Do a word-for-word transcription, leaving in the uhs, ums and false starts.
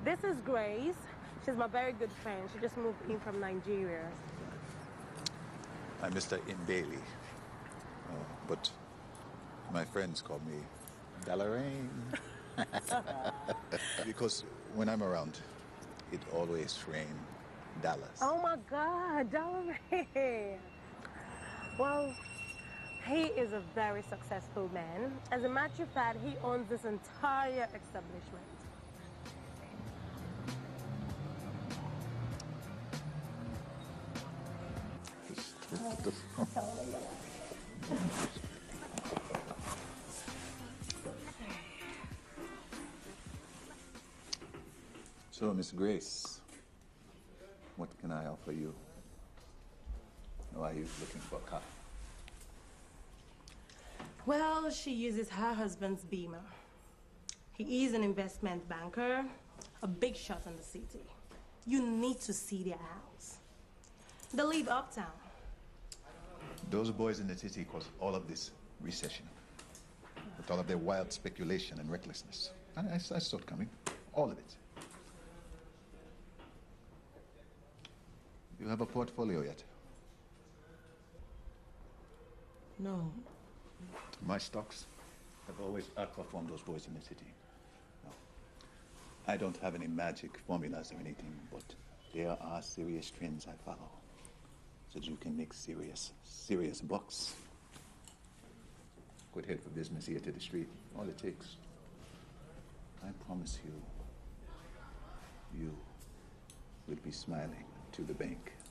This is Grace. She's my very good friend. She just moved in from Nigeria. I'm Mister Mbeli, uh, but my friends call me Dallarine. Because when I'm around, it always rains dollars. Oh my God, Dallarine. Well, he is a very successful man. As a matter of fact, he owns this entire establishment. So, Miss Grace, what can I offer you? Or are you looking for a car? Well, she uses her husband's Beamer. He is an investment banker, a big shot in the city. You need to see their house. They live uptown. Those boys in the city cause all of this recession. With all of their wild speculation and recklessness. And I, I saw it coming. All of it. You have a portfolio yet? No. My stocks have always outperformed those boys in the city. No. I don't have any magic formulas or anything, but there are serious trends I follow. So that you can make serious, serious bucks. Quit head for business here to the street. All it takes. I promise you, you will be smiling to the bank.